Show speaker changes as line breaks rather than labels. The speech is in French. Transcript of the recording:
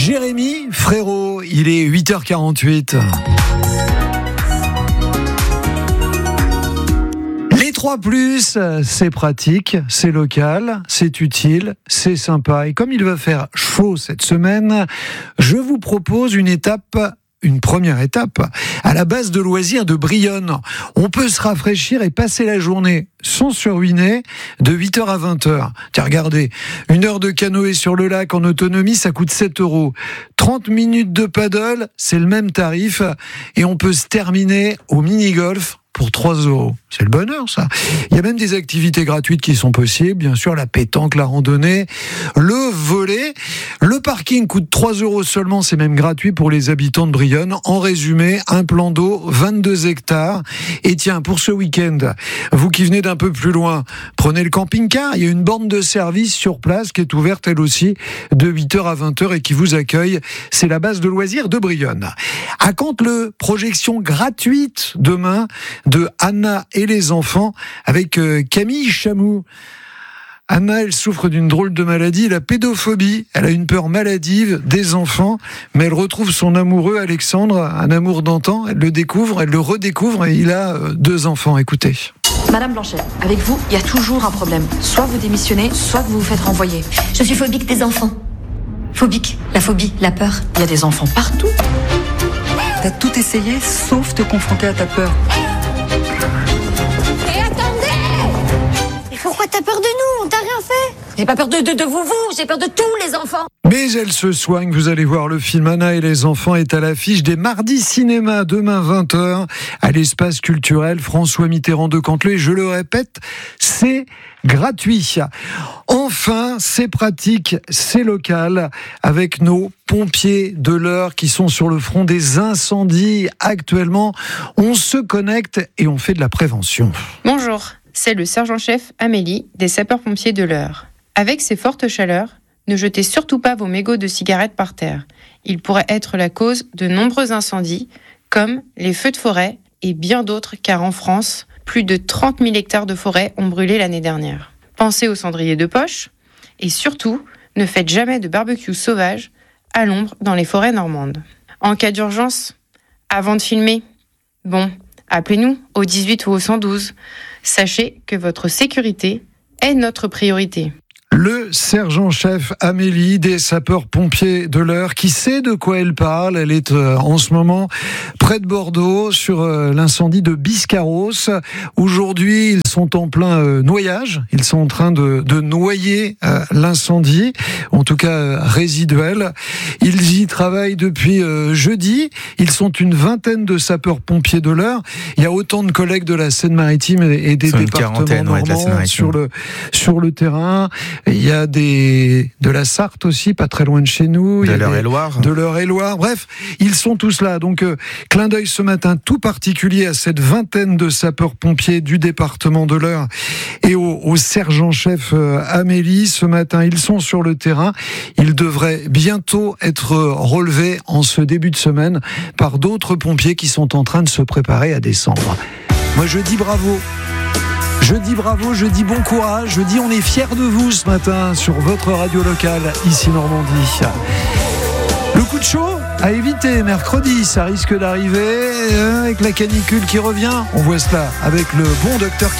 Jérémy Frérot, il est 8h48. Les 3+, c'est pratique, c'est local, c'est utile, c'est sympa. Et comme il va faire chaud cette semaine, je vous propose une première étape à la base de loisirs de Brionne. On peut se rafraîchir et passer la journée sans se ruiner de 8h à 20h. Tiens, regardez, 1 heure de canoë sur le lac en autonomie, ça coûte 7 €. 30 minutes de paddle, c'est le même tarif. Et on peut se terminer au mini-golf pour 3 €. C'est le bonheur, ça. Il y a même des activités gratuites qui sont possibles. Bien sûr, la pétanque, la randonnée, le volley. Le parking coûte 3 € seulement. C'est même gratuit pour les habitants de Brionne. En résumé, un plan d'eau, 22 hectares. Et tiens, pour ce week-end, vous qui venez d'un peu plus loin, prenez le camping-car. Il y a une borne de service sur place qui est ouverte, elle aussi, de 8h à 20h et qui vous accueille. C'est la base de loisirs de Brionne. À quand le projection gratuite demain de Anna et les enfants avec Camille Chamou. Anna, elle souffre d'une drôle de maladie, la pédophobie. Elle a une peur maladive des enfants, mais elle retrouve son amoureux Alexandre, un amour d'antan. Elle le découvre, elle le redécouvre et il a 2 enfants. Écoutez.
Madame Blanchet, avec vous, il y a toujours un problème. Soit vous démissionnez, soit vous vous faites renvoyer.
Je suis phobique des enfants. Phobique, la phobie, la peur.
Il y a des enfants partout.
T'as tout essayé, sauf te confronter à ta peur.
Et attendez! Mais pourquoi t'as peur de nous? On t'a rien fait? J'ai pas peur de vous, j'ai peur de tous les enfants.
Mais elle se soigne, vous allez voir, le film Anna et les enfants est à l'affiche des mardis cinéma, demain 20h, à l'espace culturel François Mitterrand de Canteleu. Et je le répète, c'est gratuit. Enfin, c'est pratique, c'est local, avec nos pompiers de l'Eure qui sont sur le front des incendies actuellement. On se connecte et on fait de la prévention.
Bonjour, c'est le sergent-chef Amélie des sapeurs-pompiers de l'Eure. Avec ces fortes chaleurs, ne jetez surtout pas vos mégots de cigarettes par terre. Ils pourraient être la cause de nombreux incendies, comme les feux de forêt et bien d'autres, car en France, plus de 30 000 hectares de forêt ont brûlé l'année dernière. Pensez aux cendriers de poche et surtout, ne faites jamais de barbecue sauvage à l'ombre dans les forêts normandes. En cas d'urgence, avant de filmer, appelez-nous au 18 ou au 112. Sachez que votre sécurité est notre priorité.
Le sergent-chef Amélie des sapeurs-pompiers de l'Eure qui sait de quoi elle parle. Elle est en ce moment près de Bordeaux sur l'incendie de Biscarrosse. Aujourd'hui, ils sont en plein noyage. Ils sont en train de noyer l'incendie, en tout cas résiduel. Ils y travaillent depuis jeudi. Ils sont une vingtaine de sapeurs-pompiers de l'Eure. Il y a autant de collègues de la Seine-Maritime et des départements normands sur le terrain. Il y a de la Sarthe aussi, pas très loin de chez nous.
De l'Eure-et-Loire.
De l'Eure-et-Loire. Bref, ils sont tous là. Donc, clin d'œil ce matin tout particulier à cette vingtaine de sapeurs-pompiers du département de l'Eure et au sergent-chef Amélie. Ce matin, ils sont sur le terrain. Ils devraient bientôt être relevés en ce début de semaine par d'autres pompiers qui sont en train de se préparer à descendre. Moi, je dis bravo. Je dis bravo, je dis bon courage, je dis on est fiers de vous ce matin sur votre radio locale, ici Normandie. Le coup de chaud à éviter mercredi, ça risque d'arriver avec la canicule qui revient. On voit cela avec le bon docteur